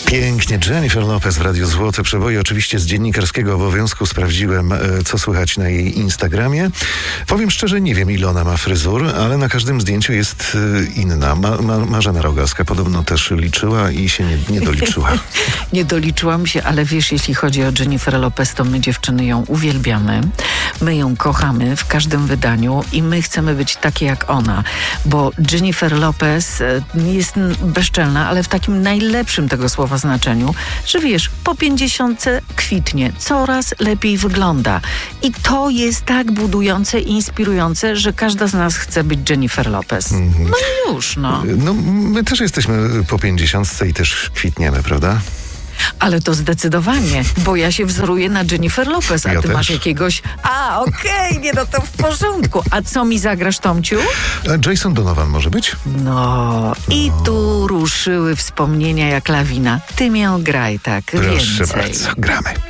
Pięknie. Jennifer Lopez w Radiu Złote Przeboje. Oczywiście z dziennikarskiego obowiązku sprawdziłem, co słychać na jej Instagramie. Powiem szczerze, nie wiem, ile ona ma fryzur, ale na każdym zdjęciu jest inna. Marzena Rogalska podobno też liczyła i się nie doliczyła. Nie doliczyłam się, ale wiesz, jeśli chodzi o Jennifer Lopez, to my dziewczyny ją uwielbiamy. My ją kochamy w każdym wydaniu i my chcemy być takie jak ona, bo Jennifer Lopez jest bezczelna, ale w takim najlepszym tego słowa znaczeniu, że wiesz, po 50 kwitnie, coraz lepiej wygląda. I to jest tak budujące i inspirujące, że każda z nas chce być Jennifer Lopez. No i już, no. No, my też jesteśmy po 50 i też kwitniemy, prawda? Ale to zdecydowanie, bo ja się wzoruję na Jennifer Lopez, a Ja ty też. masz jakiegoś... Okej, nie, no to w porządku. A co mi zagrasz, Tomciu? A Jason Donovan może być? No, i tu ruszyły wspomnienia jak lawina. Ty mnie ograj, tak, Proszę więcej. bardzo, gramy.